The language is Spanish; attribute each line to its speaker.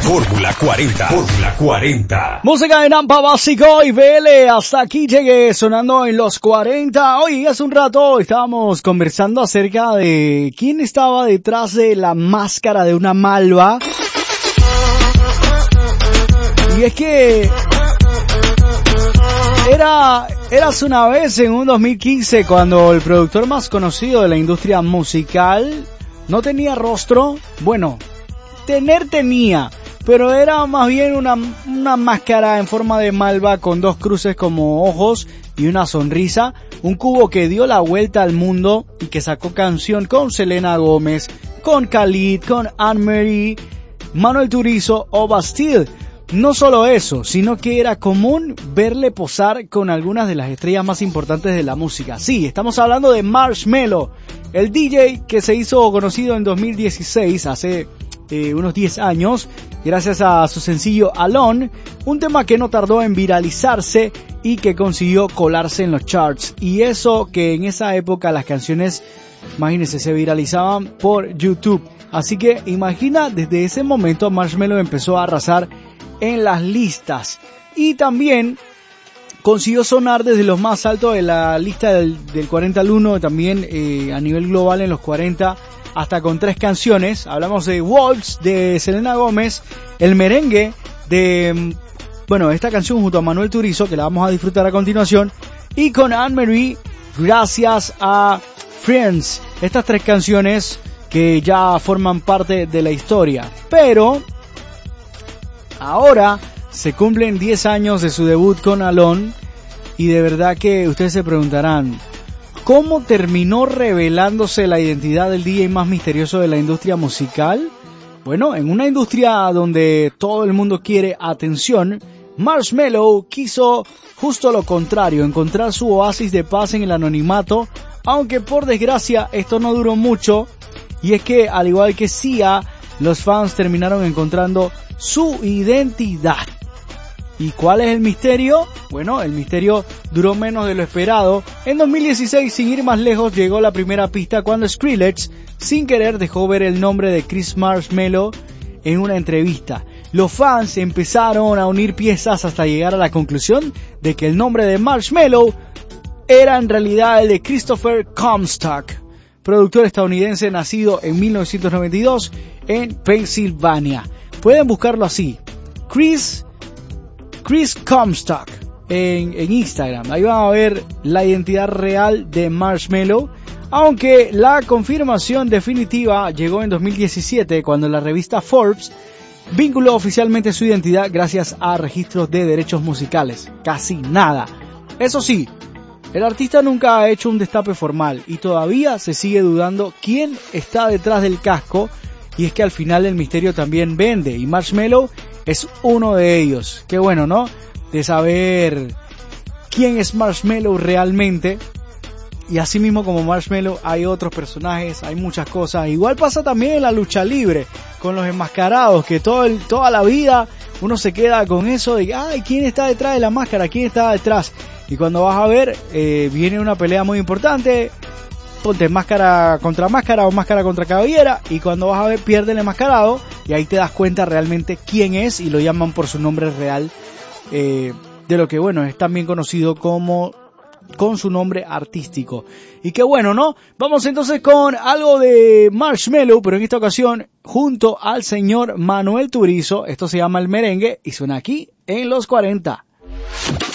Speaker 1: Fórmula 40. Fórmula 40.
Speaker 2: Música de Nampa Básico y BL. Hasta aquí llegué sonando en los 40. Hoy hace un rato estábamos conversando acerca de quién estaba detrás de la máscara de una malva. Y es que eras una vez en un 2015 cuando el productor más conocido de la industria musical no tenía rostro. Bueno, tenía, pero era más bien una máscara en forma de malva con dos cruces como ojos y una sonrisa, un cubo que dio la vuelta al mundo y que sacó canción con Selena Gómez, con Khalid, con Anne-Marie, Manuel Turizo o Bastille. No solo eso, sino que era común verle posar con algunas de las estrellas más importantes de la música. Sí, estamos hablando de Marshmello, el DJ que se hizo conocido en 2016, hace unos 10 años, gracias a su sencillo Alone, un tema que no tardó en viralizarse y que consiguió colarse en los charts. Y eso que en esa época las canciones, imagínense, se viralizaban por YouTube. Así que imagina, desde ese momento Marshmello empezó a arrasar en las listas y también consiguió sonar desde los más altos de la lista del 40 al 1, también a nivel global en los 40, hasta con 3 canciones. Hablamos de Waltz de Selena Gómez, el merengue de, esta canción junto a Manuel Turizo, que la vamos a disfrutar a continuación, y con Anne-Marie, gracias a Friends. Estas 3 canciones que ya forman parte de la historia, pero ahora se cumplen 10 años de su debut con Alone y de verdad que ustedes se preguntarán, ¿cómo terminó revelándose la identidad del DJ más misterioso de la industria musical? Bueno, en una industria donde todo el mundo quiere atención, Marshmello quiso justo lo contrario, encontrar su oasis de paz en el anonimato, aunque por desgracia esto no duró mucho, y es que al igual que Sia, los fans terminaron encontrando su identidad. ¿Y cuál es el misterio? Bueno, el misterio duró menos de lo esperado. En 2016, sin ir más lejos, llegó la primera pista cuando Skrillex, sin querer, dejó ver el nombre de Chris Marshmello en una entrevista. Los fans empezaron a unir piezas hasta llegar a la conclusión de que el nombre de Marshmello era en realidad el de Christopher Comstock, productor estadounidense nacido en 1992 en Pensilvania. Pueden buscarlo así, Chris Comstock en Instagram. Ahí van a ver la identidad real de Marshmello, aunque la confirmación definitiva llegó en 2017 cuando la revista Forbes vinculó oficialmente su identidad gracias a registros de derechos musicales. Casi nada. Eso sí, el artista nunca ha hecho un destape formal y todavía se sigue dudando quién está detrás del casco, y es que al final el misterio también vende y Marshmello es uno de ellos. Qué bueno, ¿no? De saber quién es Marshmello realmente. Y así mismo como Marshmello hay otros personajes, hay muchas cosas. Igual pasa también en la lucha libre con los enmascarados, que toda la vida uno se queda con eso de ay, ¿quién está detrás de la máscara? ¿Quién está detrás? Y cuando vas a ver, viene una pelea muy importante, ponte máscara contra máscara o máscara contra cabellera, y cuando vas a ver pierde el enmascarado y ahí te das cuenta realmente quién es y lo llaman por su nombre real, de lo que bueno es también conocido como con su nombre artístico. Y qué bueno, ¿no? Vamos entonces con algo de Marshmello, pero en esta ocasión junto al señor Manuel Turizo. Esto se llama El Merengue y suena aquí en los 40.